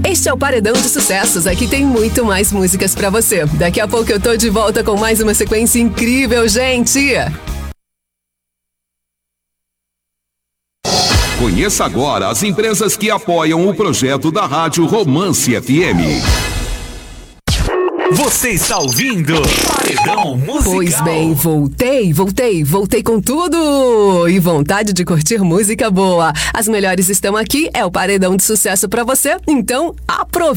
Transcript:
Este é o Paredão de Sucessos. Aqui tem muito mais músicas pra você. Daqui a pouco eu tô de volta com mais uma sequência incrível, gente. Conheça agora as empresas que apoiam o projeto da Rádio Romance FM. Você está ouvindo Paredão Musical. Pois bem, voltei com tudo e vontade de curtir música boa. As melhores estão aqui, é o Paredão de Sucesso pra você, então aproveita.